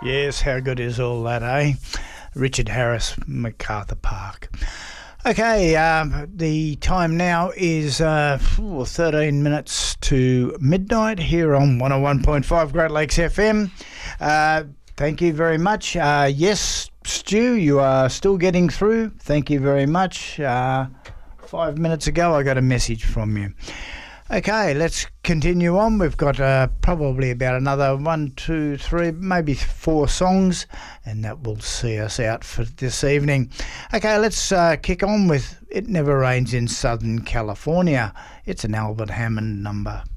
Yes, how good is all that, eh? Richard Harris, MacArthur Park. Okay, the time now is 13 minutes to midnight here on 101.5 Great Lakes FM. Thank you very much. Yes, Stu, you are still getting through. Thank you very much. 5 minutes ago I got a message from you. Okay, let's continue on. We've got probably about another 1, 2, 3, maybe 4 songs, and that will see us out for this evening. Okay, let's kick on with It Never Rains in Southern California. It's an Albert Hammond number.